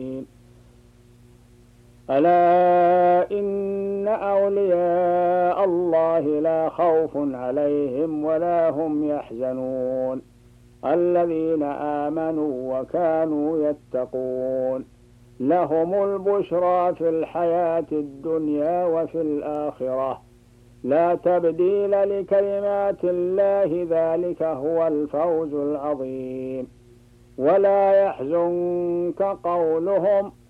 ألا إن أولياء الله لا خوف عليهم ولا هم يحزنون الذين آمنوا وكانوا يتقون لهم البشرى في الحياة الدنيا وفي الآخرة لا تبديل لكلمات الله ذلك هو الفوز العظيم ولا يحزنك قولهم